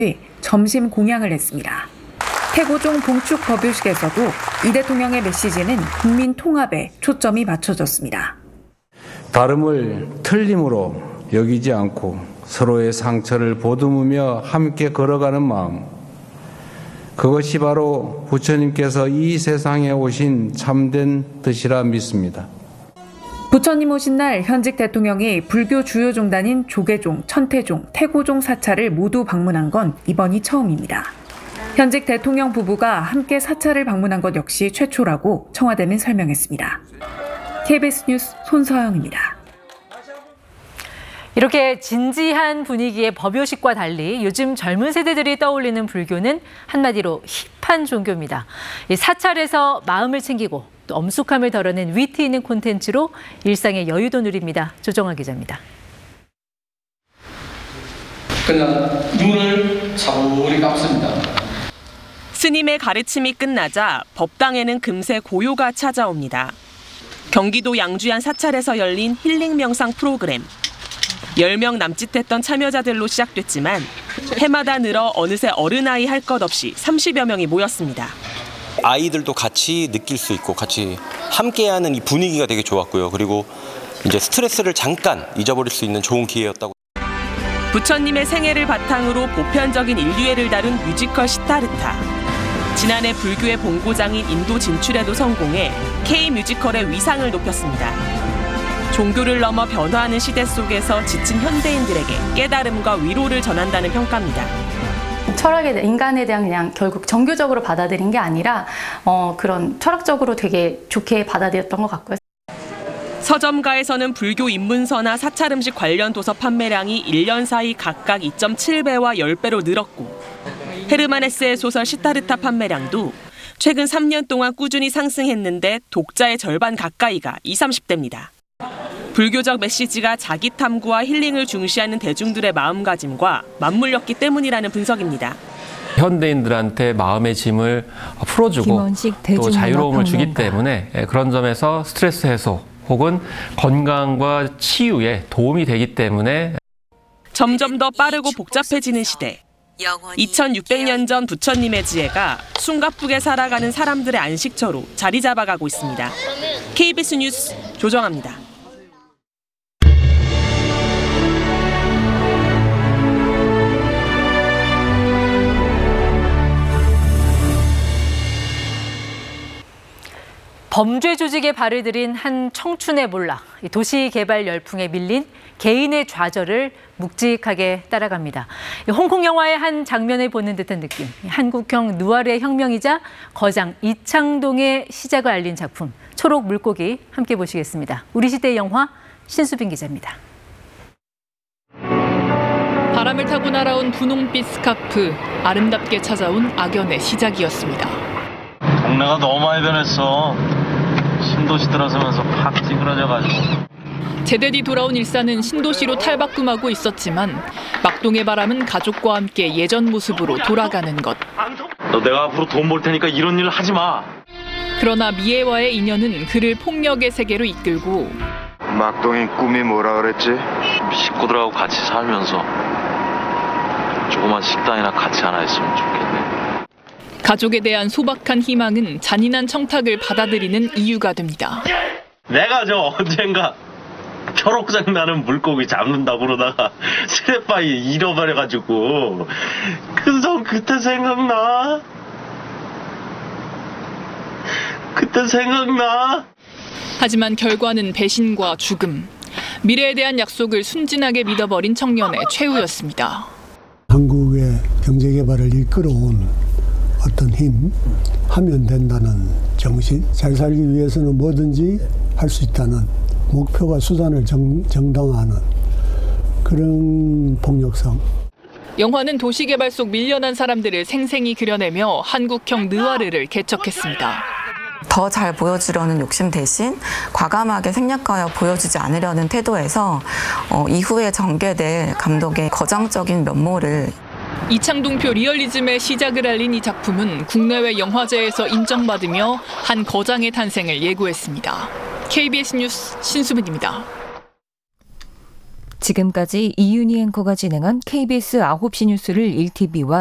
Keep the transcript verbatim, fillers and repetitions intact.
점심 공양을 했습니다. 태고종 봉축 법요식에서도 이 대통령의 메시지는 국민 통합에 초점이 맞춰졌습니다. 다름을 틀림으로 여기지 않고 서로의 상처를 보듬으며 함께 걸어가는 마음, 그것이 바로 부처님께서 이 세상에 오신 참된 뜻이라 믿습니다. 부처님 오신 날 현직 대통령이 불교 주요 종단인 조계종, 천태종, 태고종 사찰을 모두 방문한 건 이번이 처음입니다. 현직 대통령 부부가 함께 사찰을 방문한 것 역시 최초라고 청와대는 설명했습니다. 케이비에스 뉴스 손서영입니다. 이렇게 진지한 분위기의 법요식과 달리 요즘 젊은 세대들이 떠올리는 불교는 한마디로 힙한 종교입니다. 사찰에서 마음을 챙기고 또 엄숙함을 덜어낸 위트 있는 콘텐츠로 일상의 여유도 누립니다. 조정아 기자입니다. 그냥 눈을 차분히 감습니다. 스님의 가르침이 끝나자 법당에는 금세 고요가 찾아옵니다. 경기도 양주안 사찰에서 열린 힐링 명상 프로그램. 열 명 남짓했던 참여자들로 시작됐지만 해마다 늘어 어느새 어른아이 할 것 없이 삼십여 명이 모였습니다. 아이들도 같이 느낄 수 있고 같이 함께하는 이 분위기가 되게 좋았고요. 그리고 이제 스트레스를 잠깐 잊어버릴 수 있는 좋은 기회였다고. 부처님의 생애를 바탕으로 보편적인 인류애를 다룬 뮤지컬 시타르타. 지난해 불교의 본고장인 인도 진출에도 성공해 K-뮤지컬의 위상을 높였습니다. 종교를 넘어 변화하는 시대 속에서 지친 현대인들에게 깨달음과 위로를 전한다는 평가입니다. 철학에 대한, 인간에 대한 그냥 결국 정교적으로 받아들인 게 아니라 어, 그런 철학적으로 되게 좋게 받아들였던 것 같고요. 서점가에서는 불교 입문서나 사찰 음식 관련 도서 판매량이 일 년 사이 각각 이 점 칠 배와 십 배로 늘었고 헤르만 헤세의 소설 시타르타 판매량도 최근 삼 년 동안 꾸준히 상승했는데 독자의 절반 가까이가 이십, 삼십 대입니다. 불교적 메시지가 자기 탐구와 힐링을 중시하는 대중들의 마음가짐과 맞물렸기 때문이라는 분석입니다. 현대인들한테 마음의 짐을 풀어주고 또 자유로움을 주기 때문에 그런 점에서 스트레스 해소 혹은 건강과 치유에 도움이 되기 때문에 점점 더 빠르고 복잡해지는 시대. 이천육백 년 전 부처님의 지혜가 숨가쁘게 살아가는 사람들의 안식처로 자리 잡아가고 있습니다. 케이비에스 뉴스 조정아입니다. 범죄 조직에 발을 들인 한 청춘의 몰락, 도시개발 열풍에 밀린 개인의 좌절을 묵직하게 따라갑니다. 홍콩 영화의 한 장면을 보는 듯한 느낌, 한국형 누아르의 혁명이자 거장 이창동의 시작을 알린 작품 초록 물고기 함께 보시겠습니다. 우리 시대의 영화 신수빈 기자입니다. 바람을 타고 날아온 분홍빛 스카프, 아름답게 찾아온 악연의 시작이었습니다. 동네가 너무 많이 변했어. 신도시 들어서면서 팍 찌그러져가지고. 제대 뒤 돌아온 일산은 신도시로 탈바꿈하고 있었지만 막동의 바람은 가족과 함께 예전 모습으로 돌아가는 것. 너 내가 앞으로 돈 벌 테니까 이런 일 하지 마. 그러나 미애와의 인연은 그를 폭력의 세계로 이끌고. 막동의 꿈이 뭐라 그랬지? 식구들하고 같이 살면서 조그만 식당이나 같이 하나 있으면 좋겠네. 가족에 대한 소박한 희망은 잔인한 청탁을 받아들이는 이유가 됩니다. 내가 저 언젠가 초록색 나는 물고기 잡는다고 그러다가 스레빠이 잃어버려가지고 그래서 그때 생각나? 그때 생각나? 하지만 결과는 배신과 죽음. 미래에 대한 약속을 순진하게 믿어버린 청년의 최후였습니다. 한국의 경제개발을 이끌어온 어떤 힘, 하면 된다는 정신, 잘 살기 위해서는 뭐든지 할 수 있다는 목표와 수단을 정, 정당화하는 그런 폭력성. 영화는 도시개발 속 밀려난 사람들을 생생히 그려내며 한국형 느와르를 개척했습니다. 더 잘 보여주려는 욕심 대신 과감하게 생략하여 보여주지 않으려는 태도에서 어, 이후에 전개될 감독의 거장적인 면모를 이창동표 리얼리즘의 시작을 알린 이 작품은 국내외 영화제에서 인정받으며 한 거장의 탄생을 예고했습니다. 케이비에스 뉴스 신수빈입니다. 지금까지 이윤희 앵커가 진행한 케이비에스 아홉 시 뉴스를 일 티비와